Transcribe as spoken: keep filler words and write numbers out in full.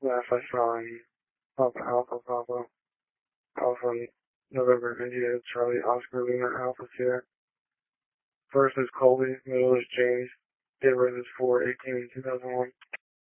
Alpha Charlie, Papa Alpha Papa, Alpha November India, Charlie Oscar Lunar Alpha Sierra. First is Colby, middle is James, date of birth is four eighteen two thousand one.